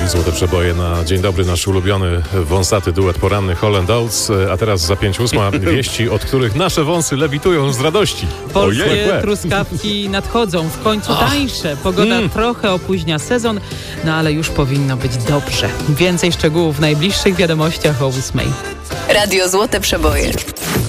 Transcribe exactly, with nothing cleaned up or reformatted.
i Złote Przeboje na dzień dobry, nasz ulubiony wąsaty duet poranny Holland Oates, a teraz za pięć ósma wieści, od których nasze wąsy lewitują z radości. Polskie Ojej. truskawki nadchodzą, w końcu tańsze. Pogoda Mm. trochę opóźnia sezon, no ale już powinno być dobrze. Więcej szczegółów w najbliższych wiadomościach o ósmej. Radio Złote Przeboje.